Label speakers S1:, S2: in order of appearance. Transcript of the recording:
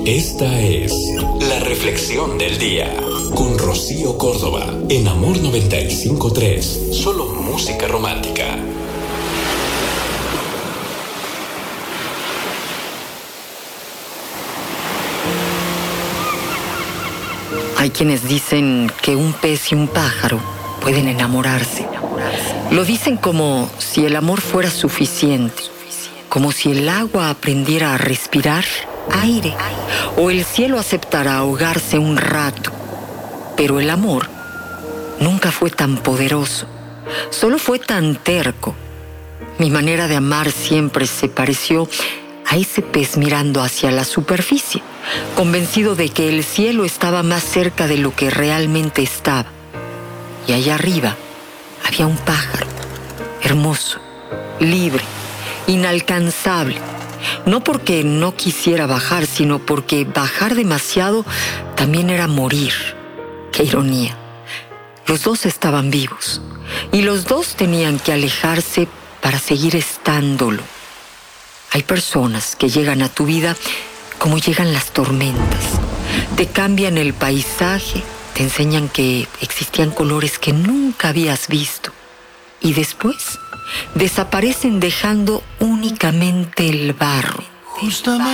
S1: Esta es la reflexión del día con Rocío Córdoba en Amor 95.3. Solo música romántica.
S2: Hay quienes dicen que un pez y un pájaro pueden enamorarse. Lo dicen como si el amor fuera suficiente, como si el agua aprendiera a respirar aire o el cielo aceptara ahogarse un rato. Pero el amor nunca fue tan poderoso, solo fue tan terco. Mi manera de amar siempre se pareció a ese pez mirando hacia la superficie, convencido de que el cielo estaba más cerca de lo que realmente estaba. Y allá arriba había un pájaro, hermoso, libre, inalcanzable. No porque no quisiera bajar, sino porque bajar demasiado también era morir. ¡Qué ironía! Los dos estaban vivos y los dos tenían que alejarse para seguir estándolo. Hay personas que llegan a tu vida como llegan las tormentas. Te cambian el paisaje, te enseñan que existían colores que nunca habías visto. Y después desaparecen dejando únicamente el barro.